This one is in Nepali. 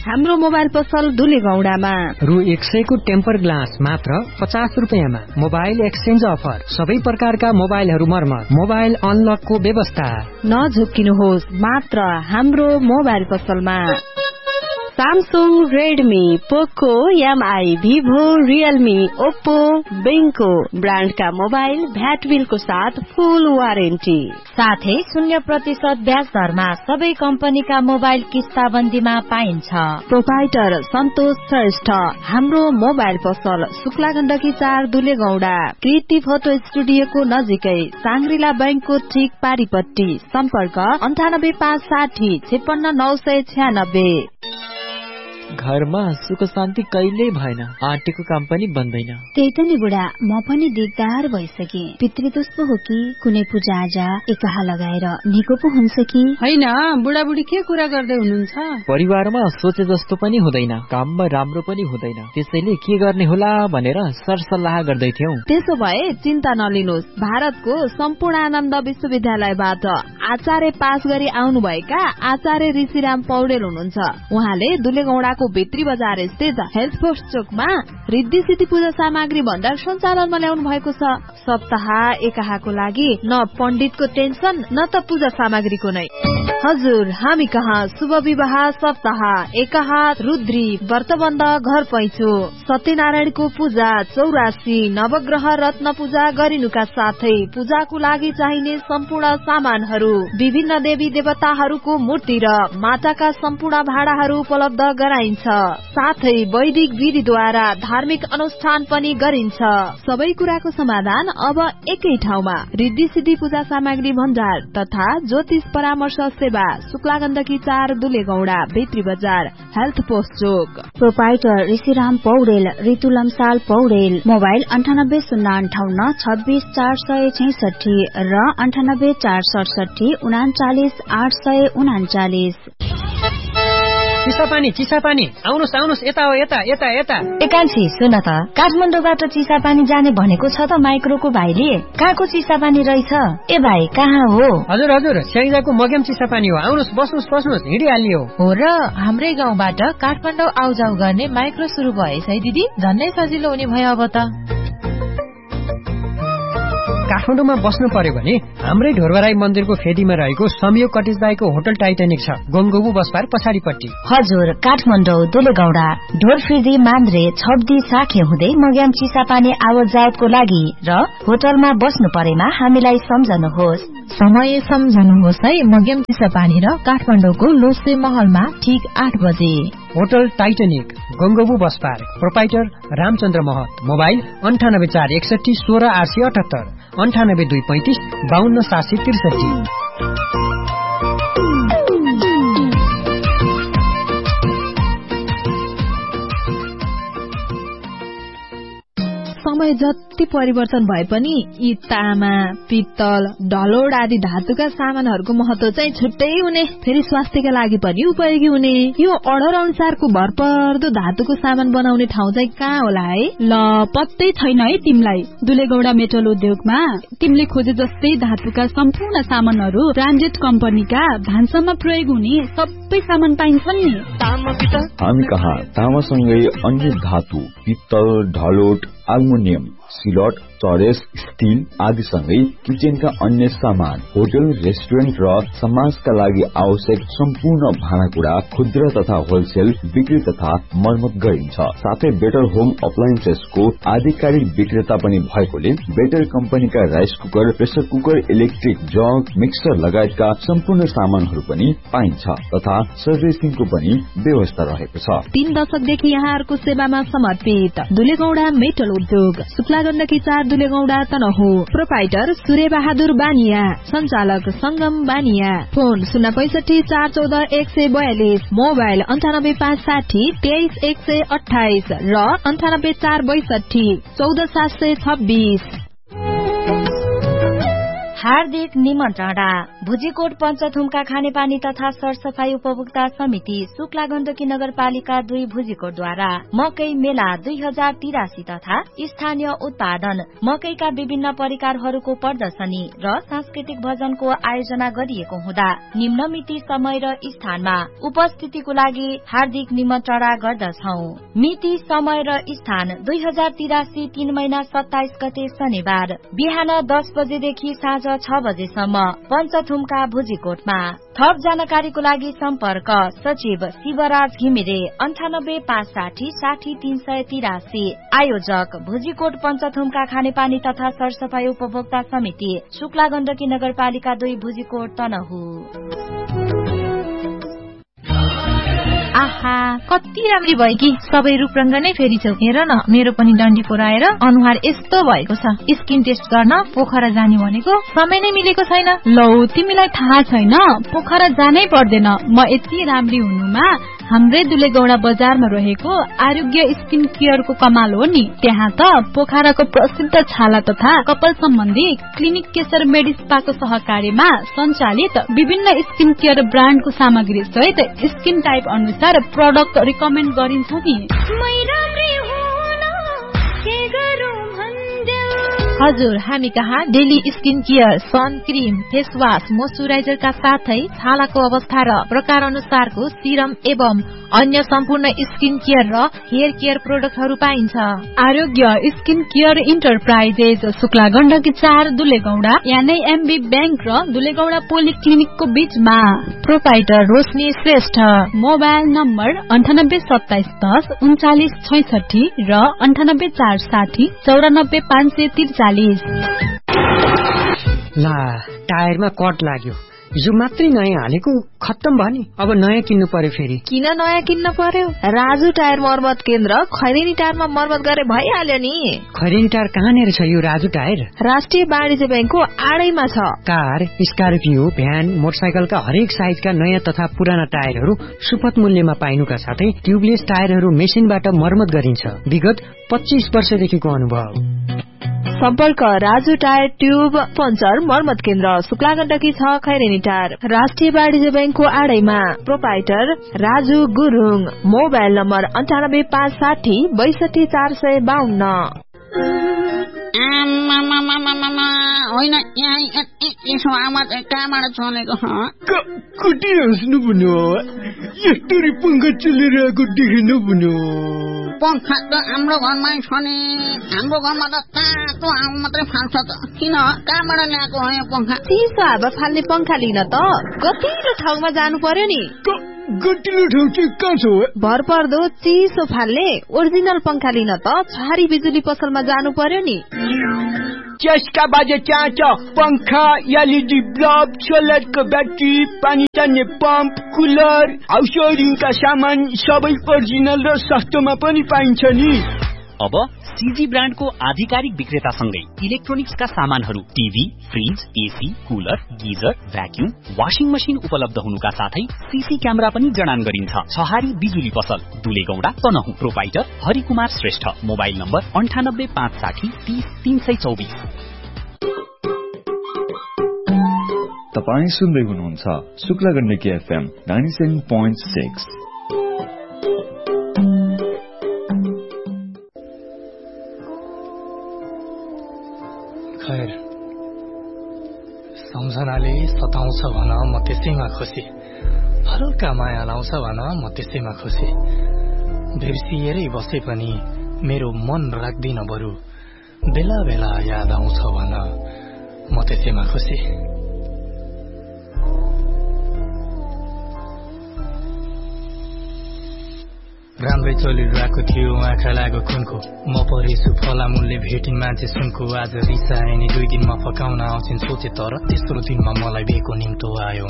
हाम्रो मोबाइल पसल दुलेगौडामा। रु 100 को टेम्पर ग्लास मात्र 50 रुपैयाँमा। मोबाइल एक्सचेन्ज अफर, सबै प्रकारका मोबाइलहरू मर्मत, मोबाइल अनलकको व्यवस्था। नझुक्किनुहोस्, मात्र हाम्रो मोबाइल पसलमा। Samsung, Redmi, Poco, MI, Vivo, Realme, Oppo, Benko ब्रान्डका mobile VAT बिलको साथ फुल वारेन्टी, साथै 0% ब्याज दरमा सबै कम्पनीका मोबाइल किस्ताबन्दीमा पाइन्छ। प्रोपाइटर सन्तोष श्रेष्ठ। हाम्रो मोबाइल पसल शुक्ला गण्डकी 4 दुलेगौडा, कृति फोटो स्टुडियोको नजिकै, साङ्ग्रिला बैंकको ठीक पारिपट्टि। सम्पर्क 98560 56996। घरमा सुख शान्ति कहिले भएन, आँटीको काम पनि बन्दैन। त्यही त नि बुढा, म पनि दिगदार भइसके। पितृदोष पो हो कि कुनै पूजा आजा एकाहा लगाएर निको पो हुन्छ कि होइन? बुढाबुढी के कुरा गर्दै हुनुहुन्छ? परिवारमा सोचे जस्तो पनि हुँदैन, काममा राम्रो पनि हुँदैन, त्यसैले के गर्ने होला भनेर सरसल्लाह गर्दै थियौं। त्यसो भए चिन्ता नलिनुहोस्, भारतको सम्पूर्णानन्द विश्वविद्यालयबाट आचार्य पास गरी आउनुभएका आचार्य ऋषिराम पौडेल हुनुहुन्छ। उहाँले दुलेगौडाको भित्री बजार स्थित हेल्थ पोस्ट चोकमा रिद्धि सिद्धि पूजा सामग्री भण्डार सञ्चालनमा ल्याउनु भएको छ। सप्ताह एकाहाको लागि न पण्डितको टेन्सन न त पूजा सामग्रीको नै। हजुर, हामी कहाँ शुभ विवाह सप्ताह एकाहा, रुद्री, व्रतबन्ध, घर पैँचो, सत्यनारायणको पूजा, 84 नवग्रह रत्न पूजा गरिनुका साथै पूजाको लागि चाहिने सम्पूर्ण सामानहरू, विभिन्न देवी देवताहरूको मूर्ति र माटाका सम्पूर्ण भाँडाहरू उपलब्ध गराइन्छ। साथै वैदिक विधिद्वारा धार्मिक अनुष्ठान पनि गरिन्छ। सबै कुराको समाधान अब एकै ठाउँमा, रिद्धि सिद्धि पूजा सामग्री भण्डार तथा ज्योतिष परामर्श सेवा, शुक्ला गण्डकी 4 दुलेगौडा, भित्री बजार, हेल्थ पोस्ट चोक। प्रोपाइटर ऋषिराम पौडेल, ऋतु लम्साल पौडेल। मोबाइल 9805 26 466 र 98 467 39 839। चिसापानी आउनुहोस्, यता हो, यता। एकान्छी सुन त, काठमाडौँबाट चिसापानी जाने भनेको छ त माइक्रोको भाइले। कहाँको चिसापानी रहेछ? ए भाइ, कहाँ हो? हजुर, स्याङ्जाको मग्याम चिसापानी हो। आउनुहोस्, बस्नुहोस्, हिँडिहाल्ने हो र हाम्रै गाउँबाट काठमाडौँ आउजाउ गर्ने माइक्रो सुरु भएछ है दिदी, झन्नै सजिलो हुने भयो अब त। काठमाडौँमा बस्नु पर्यो भने हाम्रै ढोरबराई मन्दिरको फेदीमा रहेको संयोग कटेज बाईको होटल टाइटानिक छ, गोमगोबु बसपार पछाडिपट्टि। हजुर, काठमाडौँ दुलेगौडा ढोरफिदी मान्द्रे छब्दी साखे हुँदै मग्याम चिसापानी आवत जावतको लागि र होटलमा बस्नु परेमा हामीलाई सम्झनुहोस्। समय सम्झनुहोस् है, मग्याम चिसापानी र काठमाडौँको लोसे महलमा ठीक 8 बजे। होटल टाइटानिक, गोमगोबु बसपार, प्रोपाइटर रामचन्द्र महत। मोबाइल 98461 16878, 98235 52763। समय जति परिवर्तन भए पनि यी तामा, पित्तल, ढलोड आदि धातुका सामानहरूको महत्व चाहिँ छुट्टै हुने, फेरि स्वास्थ्यका लागि पनि उपयोगी हुने। यो अर्डर अनुसारको भरपर्दो धातुको सामान बनाउने ठाउँ चाहिँ कहाँ होला है? ल, पत्तै छैन है तिमीलाई? दुलेगौडा मेटल उद्योगमा तिमीले खोजे जस्तै धातुका सम्पूर्ण सामानहरू ब्रान्डेड कम्पनीका भान्सामा प्रयोग हुने सबै सामान पाइन्छन् नि। हामी कहाँ तामासँगै अन्य धातु, पित्तल, ढलोट, एल्युमिनियम, सिलट, चरेस, स्टील आदि सँगै किचनका अन्य सामान, होटल, रेस्टुरेन्ट र समाजका लागि आवश्यक सम्पूर्ण भाँडाकुँडा खुद्रा तथा होलसेल बिक्री तथा मर्मत गरिन्छ। साथै बेटर होम अप्लायन्सेसको आधिकारिक विक्रेता पनि भएकोले बेटर कम्पनीका rice cooker, pressure cooker, electric jug, mixer लगायतका सम्पूर्ण सामानहरू पनि पाइन्छ तथा सर्भिसिङको पनि व्यवस्था रहेको छ। 3 दशकदेखि यहाँहरूको सेवामा समर्पित दुलेगौडा मेटल उद्योग, शुक्ला गण्डकी 4 दुलेगौडा तनहु। प्रोपाइटर सूर्य बहादुर बानिया, संचालक संगम बानिया। फोन 065 414 142, मोबाइल 98560 23128 र 98462 14726। हार्दिक निमन्त्रणा। भुजीकोट पञ्चथुमका खानेपानी तथा सरसफाई उपभोक्ता समिति शुक्ला गण्डकी नगरपालिका 2 भुजीकोटद्वारा मकै मेला 2083 तथा स्थानीय उत्पादन मकैका विभिन्न परिकारहरूको प्रदर्शनी र सांस्कृतिक भजनको आयोजना गरिएको हुँदा निम्न मिति समय र स्थानमा उपस्थितिको लागि हार्दिक निमन्त्रणा गर्दछौ। मिति समय र स्थान 2083 3 महिना 27 गते शनिबार बिहान 10 बजेदेखि साँझ 6 बजेसम्म पञ्चथुमका भुजीकोटमा। थप जानकारीको लागि सम्पर्क सचिव शिवराज घिमिरे 9856 60 383। आयोजक भुजीकोट पञ्चथुमका खानेपानी तथा सरसफाई उपभोक्ता समिति शुक्ला गण्डकी नगरपालिका 2 भुजीकोट तनहु। आहा कति राम्री भयो कि सबै रूपरंग नै फेरि छौ। हेर न मेरो पनि डन्डी पोराएर अनुहार यस्तो भएको छ। स्किन टेस्ट गर्न पोखरा जाने भनेको समय नै मिलेको छैन। लौ तिमीलाई थाहा छैन पोखरा जानै पर्दैन। म यति राम्री हुनुमा हाम्रै दुलेगौडा बजारमा रहेको आरोग्य स्किन केयरको कमाल हो नि। त्यहाँ त पोखराको प्रसिद्ध छाला तथा कपाल सम्बन्धी क्लिनिक केशर मेडिस्पाको सहकार्यमा सञ्चालित विभिन्न स्किन केयर ब्रान्डको सामग्री सहित स्किन टाइप अनुसार प्रोडक्ट रिकमेन्ड गरिन्छ नि। हजुर हामी कहाँ daily skin care sun cream face wash मोइस्चराइजरका साथै छालाको अवस्था र प्रकार अनुसारको सिरम एवं अन्य सम्पूर्ण स्किन केयर र हेयर केयर प्रोडक्टहरू पाइन्छ। आरोग्य skin care enterprises Shukla Gandaki 4 दुलेगौडा यानै MB bank र दुलेगौडा पोलिक्लिनिकको बीचमा। प्रोपाइटर रोशनी श्रेष्ठ। मोबाइल नम्बर 982710 3966 र 98460 94543। ला टायरमा कट लाग्यो। हिजो मात्रै नयाँ हालेको खत्तम भयो नि। अब नयाँ किन्नु पर्यो फेरि। किन नयाँ किन्न पर्यो? राजु टायर मर्मत केन्द्र खैरेनी टायरमा मर्मत गरे भइहाल्यो नि। खैरेनी टायर कहाँनिर छ यो राजु टायर? राष्ट्रिय वाणिज्य बैंकको आडैमा छ। कार, स्कर्पियो, भ्यान, मोटरसाइकलका हरेक साइजका नयाँ तथा पुराना टायरहरू सुपथ मूल्यमा पाइनुका साथै ट्युबलेस टायरहरू मेसिनबाट मर्मत गरिन्छ। विगत 25 वर्षदेखिको अनुभव। सम्पर्क राजु टायर ट्युब पञ्चर मर्मत केन्द्र शुक्ला गण्डकी 6 खैरेनी टायर राष्ट्रिय वाणिज्य बैंकको आडैमा। Proprietor Raju Gurung. Mobile number 98560 62452। होइन यसो आवाज कहाँबाट चलेको? कति हाँस्नु भन्यो? यस्तरी पंखा चलिरहेको देखेन भन्यो? पंखा त हाम्रो घरमा छ नि। हाम्रो घरमा त तातो हावा मात्रै फाल्छ त। किन कहाँबाट ल्याएको हो यो पंखा? चिसो हावा फाल्ने पंखा लिन त गतिलो ठाउँमा जानु पर्यो नि। गतिलो ठाउँ चाहिँ कहाँ छ? भरपर्दो चिसो फाल्ने ओरिजिनल पंखा लिन त छहारी बिजुली पसलमा जानु पर्यो नि। त्यसका बाजे त्यहाँ छ पंखा, एलईडी बल्ब, सोलरको ब्याट्री, पानी तान्ने पम्प, कुलर, हाउस वायरिङका सामान सबै ओरिजिनल र सस्तोमा पनि पाइन्छ नि। अब सीजी ब्रान्डको आधिकारिक विक्रेतासँगै इलेक्ट्रोनिक्सका सामानहरू TV, fridge, AC, cooler, geyser, vacuum, washing machine उपलब्ध हुनुका साथै सीसी क्यामेरा पनि जडान गरिन्छ। छहारी बिजुली पसल दुलेगौडा Tanahun. Proprietor Harikumar Shrestha. Mobile number 98560 30 324। तपाई सुन्दै हुनुहुन्छ शुक्ला गण्डकी एफएम 97.6। खैर सम्झनाले सताउँछ भन म त्यसैमा खुसी। हल्का माया लाउँछ भन म त्यसैमा खुसी। बिर्सिएरै बसे पनि मेरो मन राख्दिन बरु। बेला बेला याद आउँछ भन म त्यसैमा खुसी। राम्रै चलिरहेको थियो आँखा लाग्यो खुनको। म परेछु फलामुलले भेटिन् मान्छे सुनको। आज रिसाए नि 2 दिनमा फकाउन आउँछिन् सोचे तर तेस्रो दिनमा मलाई बेको निम्तो आयो।